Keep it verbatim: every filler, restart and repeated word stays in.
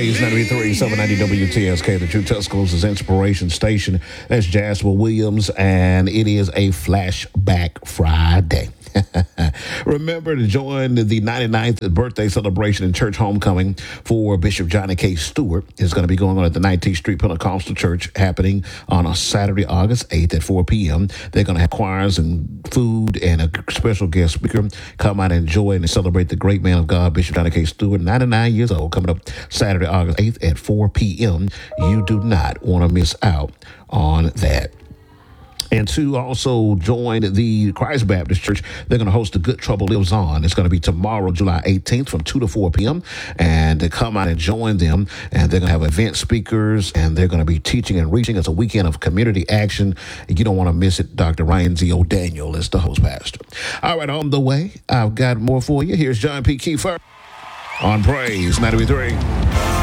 Praise ninety-three, seven ninety W T S K, the True Tuscaloosa's Inspiration Station. That's Jasper Williams, and it is a Flashback Friday. Remember to join the ninety-ninth birthday celebration and church homecoming for Bishop Johnny K. Stewart. It's going to be going on at the nineteenth Street Pentecostal Church, happening on a Saturday, August eighth at four p.m. They're going to have choirs and food and a special guest speaker. Come out and enjoy and celebrate the great man of God, Bishop Johnny K. Stewart, ninety-nine years old, coming up Saturday, August eighth at four p.m. You do not want to miss out on that. And to also join the Christ Baptist Church, they're going to host The Good Trouble Lives On. It's going to be tomorrow, July eighteenth from two to four p.m. And to come out and join them. And they're going to have event speakers, and they're going to be teaching and reaching. It's a weekend of community action. You don't want to miss it. Doctor Ryan Z. O'Daniel is the host pastor. All right, on the way, I've got more for you. Here's John P. Kiefer on Praise ninety-three.